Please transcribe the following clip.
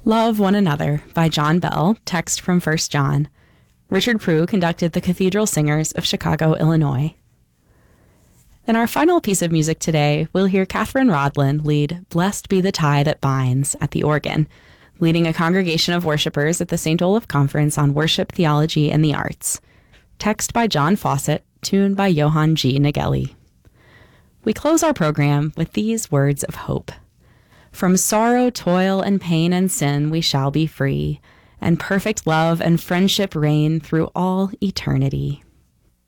Love One Another by John Bell, text from 1 John. Richard Prue conducted the Cathedral Singers of Chicago, Illinois. In our final piece of music today, we'll hear Catherine Rodlin lead Blessed Be the Tie That Binds at the organ, leading a congregation of worshipers at the St. Olaf Conference on Worship, Theology, and the Arts. Text by John Fawcett, tune by Johann G. Nageli. We close our program with these words of hope. From sorrow, toil, and pain and sin we shall be free, and perfect love and friendship reign through all eternity.